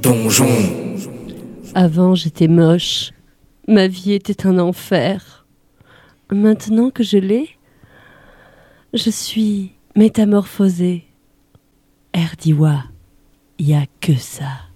Donjon. Avant, j'étais moche. Ma vie était un enfer. Maintenant que je l'ai, je suis métamorphosée. Erdiwa, y a que ça.